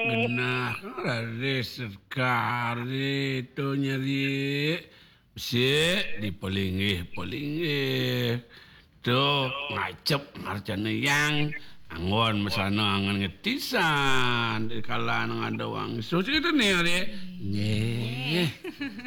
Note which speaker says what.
Speaker 1: genah rare sekali tu nyeri si dipelingih tu ngacep marjane yang angon masana angan ngetisan di kala nang ada wang so gitu nih hari